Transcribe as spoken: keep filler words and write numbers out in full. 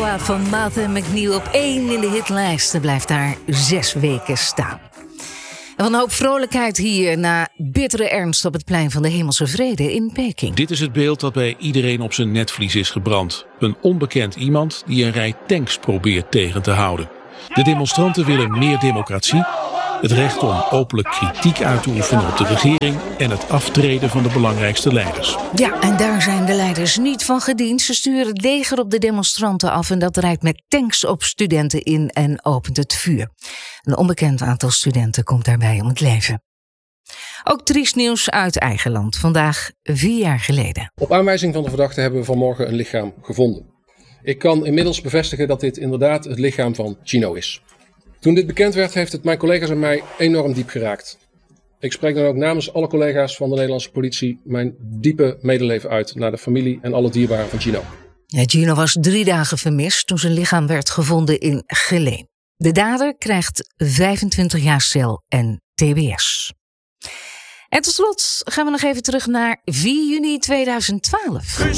plaat van Martha McNeil op één in de hitlijsten blijft daar zes weken staan. En van een hoop vrolijkheid hier na bittere ernst op het plein van de Hemelse Vrede in Peking. Dit is het beeld dat bij iedereen op zijn netvlies is gebrand. Een onbekend iemand die een rij tanks probeert tegen te houden. De demonstranten willen meer democratie, het recht om openlijk kritiek uit te oefenen op de regering en het aftreden van de belangrijkste leiders. Ja, en daar zijn de leiders niet van gediend. Ze sturen het leger op de demonstranten af en dat rijdt met tanks op studenten in en opent het vuur. Een onbekend aantal studenten komt daarbij om het leven. Ook triest nieuws uit eigen land. Vandaag vier jaar geleden. Op aanwijzing van de verdachte hebben we vanmorgen een lichaam gevonden. Ik kan inmiddels bevestigen dat dit inderdaad het lichaam van Gino is. Toen dit bekend werd, heeft het mijn collega's en mij enorm diep geraakt. Ik spreek dan ook namens alle collega's van de Nederlandse politie mijn diepe medeleven uit naar de familie en alle dierbaren van Gino. Ja, Gino was drie dagen vermist toen zijn lichaam werd gevonden in Geleen. De dader krijgt vijfentwintig jaar cel en T B S. En tot slot gaan we nog even terug naar vier juni tweeduizend twaalf.